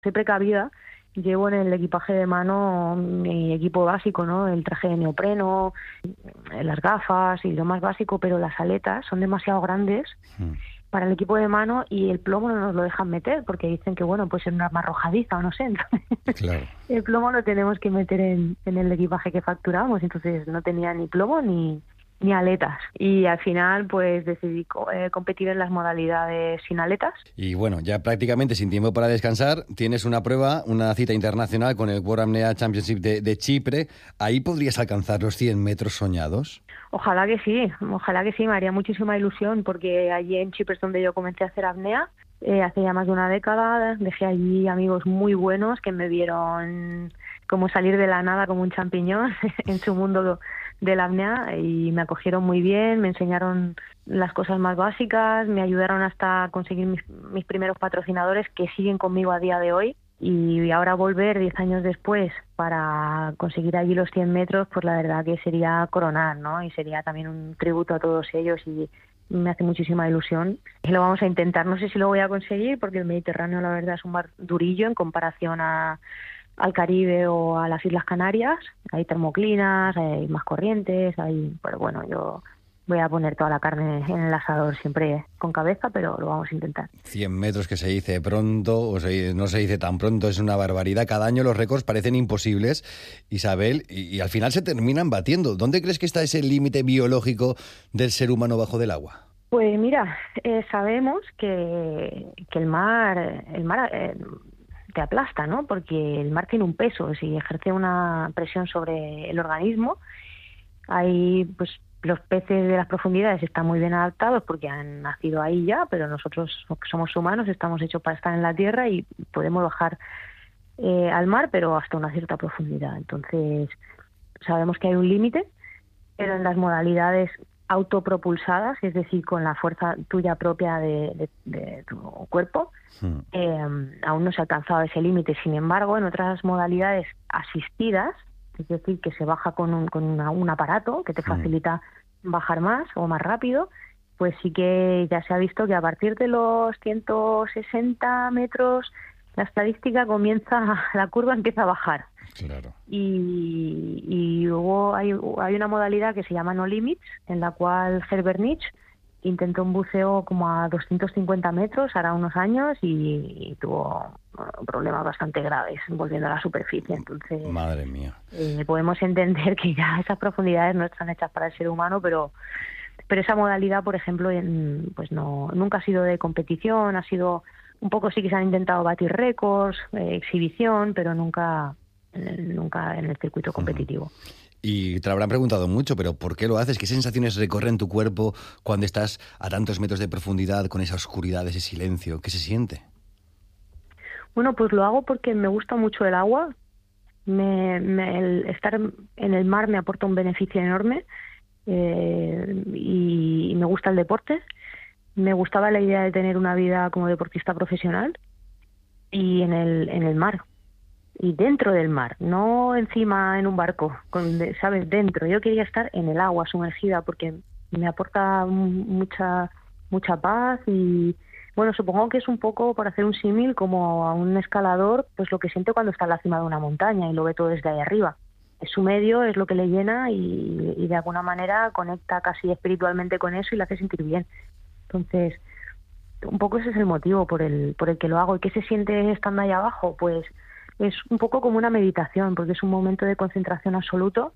Soy precavida, llevo en el equipaje de mano mi equipo básico, ¿no? El traje de neopreno, las gafas y lo más básico, pero las aletas son demasiado grandes para el equipo de mano y el plomo no nos lo dejan meter porque dicen que, bueno, puede ser una arma arrojadiza o no sé. Entonces, Claro. el plomo lo tenemos que meter en el equipaje que facturamos, entonces no tenía ni plomo ni aletas. Y al final pues decidí competir en las modalidades sin aletas. Y bueno, ya prácticamente sin tiempo para descansar, tienes una prueba, una cita internacional con el World Apnea Championship de Chipre. ¿Ahí podrías alcanzar los 100 metros soñados? Ojalá que sí, me haría muchísima ilusión porque allí en Chipre es donde yo comencé a hacer apnea. Hace ya más de una década, dejé allí amigos muy buenos que me vieron como salir de la nada como un champiñón en su mundo de la apnea y me acogieron muy bien, me enseñaron las cosas más básicas, me ayudaron hasta conseguir mis primeros patrocinadores que siguen conmigo a día de hoy. Y ahora volver 10 años después para conseguir allí los 100 metros, pues la verdad que sería coronar, ¿no? Y sería también un tributo a todos ellos y me hace muchísima ilusión. Y lo vamos a intentar, no sé si lo voy a conseguir porque el Mediterráneo la verdad es un mar durillo en comparación al Caribe o a las Islas Canarias. Hay termoclinas, hay más corrientes, pero bueno, yo voy a poner toda la carne en el asador siempre con cabeza, pero lo vamos a intentar. 100 metros que se dice pronto, no se dice tan pronto, es una barbaridad. Cada año los récords parecen imposibles, Isabel, y al final se terminan batiendo. ¿Dónde crees que está ese límite biológico del ser humano bajo del agua? Pues mira, sabemos que el mar te aplasta, ¿no? Porque el mar tiene un peso, si ejerce una presión sobre el organismo, hay pues los peces de las profundidades están muy bien adaptados porque han nacido ahí ya, pero nosotros que somos humanos estamos hechos para estar en la tierra y podemos bajar al mar, pero hasta una cierta profundidad. Entonces, sabemos que hay un límite, pero en las modalidades autopropulsadas, es decir, con la fuerza tuya propia de tu cuerpo, aún no se ha alcanzado ese límite. Sin embargo, en otras modalidades asistidas, es decir, que se baja con un aparato que te facilita bajar más o más rápido, pues sí que ya se ha visto que a partir de los 160 metros la estadística la curva empieza a bajar. Claro. Y luego hay una modalidad que se llama No Limits, en la cual Herbert Nietzsche intentó un buceo como a 250 metros hará unos años y tuvo problemas bastante graves volviendo a la superficie. Entonces, madre mía, podemos entender que ya esas profundidades no están hechas para el ser humano, pero esa modalidad, por ejemplo, pues nunca ha sido de competición, ha sido un poco, sí que se han intentado batir récords, exhibición, pero nunca en el circuito competitivo. Y te lo habrán preguntado mucho, pero ¿por qué lo haces? ¿Qué sensaciones recorren tu cuerpo cuando estás a tantos metros de profundidad, con esa oscuridad, ese silencio? ¿Qué se siente? Bueno, pues lo hago porque me gusta mucho el agua. El estar en el mar me aporta un beneficio enorme y me gusta el deporte. Me gustaba la idea de tener una vida como deportista profesional y en el mar. Y dentro del mar, no encima en un barco, ¿sabes? Dentro. Yo quería estar en el agua sumergida porque me aporta mucha paz y, bueno, supongo que es un poco, por hacer un símil, como a un escalador, pues lo que siente cuando está en la cima de una montaña y lo ve todo desde ahí arriba. Es su medio, es lo que le llena y de alguna manera conecta casi espiritualmente con eso y le hace sentir bien. Entonces, un poco ese es el motivo por el que lo hago. ¿Y qué se siente estando ahí abajo? Pues es un poco como una meditación, porque es un momento de concentración absoluto,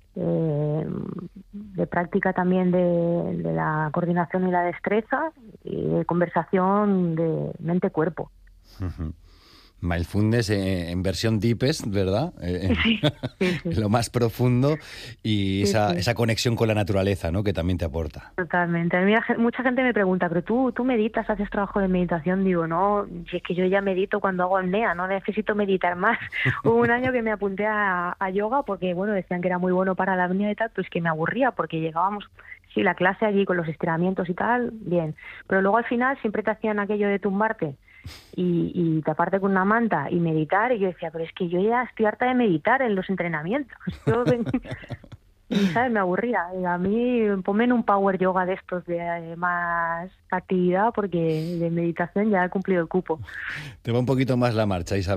de práctica también de la coordinación y la destreza, y de conversación de mente-cuerpo. Mindfulness en versión deepest, ¿verdad? Sí. Lo más profundo y esa conexión con la naturaleza, ¿no? Que también te aporta. Totalmente. A mí mucha gente me pregunta, ¿pero tú meditas, haces trabajo de meditación? Digo, no, si es que yo ya medito cuando hago apnea, no necesito meditar más. Hubo un año que me apunté a yoga porque, bueno, decían que era muy bueno para la apnea y tal, pues que me aburría porque llegábamos, sí, la clase allí con los estiramientos y tal, bien. Pero luego al final siempre te hacían aquello de tumbarte y taparte con una manta y meditar, y yo decía, pero es que yo ya estoy harta de meditar en los entrenamientos. Y, ¿sabes? Me aburría. Y a mí, ponme en un power yoga de estos de más actividad, porque de meditación ya he cumplido el cupo. Te va un poquito más la marcha, Isabel.